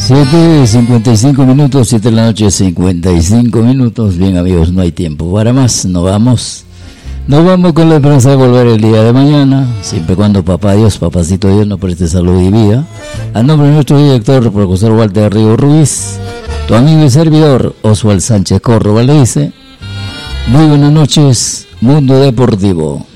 7:55 minutos, 7 de la noche, 55 minutos. Bien, amigos, no hay tiempo para más. Nos vamos con la esperanza de volver el día de mañana, siempre cuando papá Dios, papacito Dios, nos preste salud y vida. A nombre de nuestro director, profesor Walter Río Ruiz, tu amigo y servidor, Oswald Sánchez Córdoba, le dice: muy buenas noches, Mundo Deportivo.